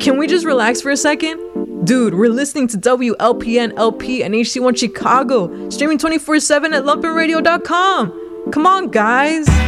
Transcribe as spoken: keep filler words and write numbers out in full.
Can we just relax for a second? Dude, we're listening to W L P N L P and H C one Chicago, streaming twenty-four seven at lumpen radio dot com. Come on, guys.